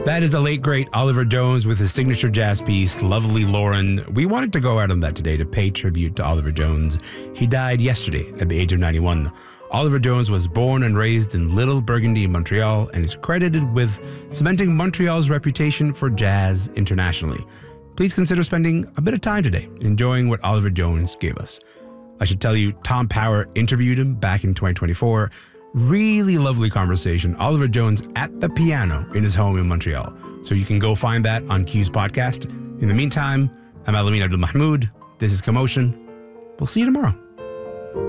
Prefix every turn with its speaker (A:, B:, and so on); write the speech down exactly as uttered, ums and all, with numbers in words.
A: That is the late, great Oliver Jones with his signature jazz piece, Lovely Lauren. We wanted to go out on that today to pay tribute to Oliver Jones. He died yesterday at the age of ninety-one. Oliver Jones was born and raised in Little Burgundy, Montreal, and is credited with cementing Montreal's reputation for jazz internationally. Please consider spending a bit of time today enjoying what Oliver Jones gave us. I should tell you, Tom Power interviewed him back in twenty twenty-four. Really lovely conversation. Oliver Jones at the piano in his home in Montreal. So you can go find that on Q's podcast. In the meantime, I'm Alameen Abdul Mahmoud. This is Commotion. We'll see you tomorrow.